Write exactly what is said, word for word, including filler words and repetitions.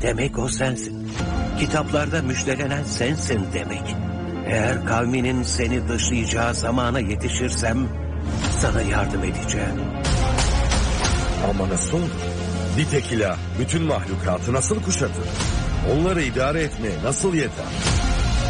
Demek o sensin. Kitaplarda müjdelenen sensin demek. Eğer kavminin seni dışlayacağı zamana yetişirsem sana yardım edeceğim. Ama nasıl olur? Bir tek ilah bütün mahlukatı nasıl kuşatır? Onları idare etmeye nasıl yeter?